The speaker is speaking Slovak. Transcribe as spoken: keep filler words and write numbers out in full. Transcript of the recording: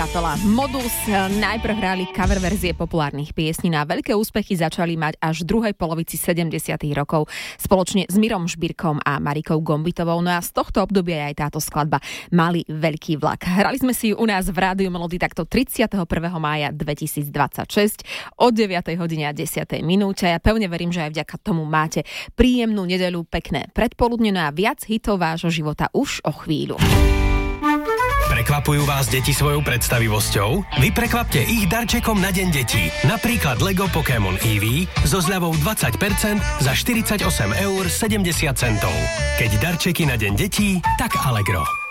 Kapela Modus najprv hrali cover verzie populárnych piesní, na veľké úspechy začali mať až v druhej polovici sedemdesiatych rokov spoločne s Mirom Žbírkom a Marikou Gombitovou. No a z tohto obdobia je aj táto skladba Malý veľký vlak. Hrali sme si ju u nás v Rádiu Melody takto tridsiateho prvého mája dvetisícdvadsaťšesť od deviatej hodine a desiatej minúte. Ja pevne verím, že aj vďaka tomu máte príjemnú nedeľu, pekné predpoludne, no a viac hitov vášho života už o chvíľu. Prekvapujú vás deti svojou predstavivosťou? Vy prekvapte ich darčekom na Deň detí. Napríklad Lego Pokémon Eevee so zľavou dvadsať percent za štyridsaťosem eur sedemdesiat centov. Keď darčeky na Deň detí, tak Allegro.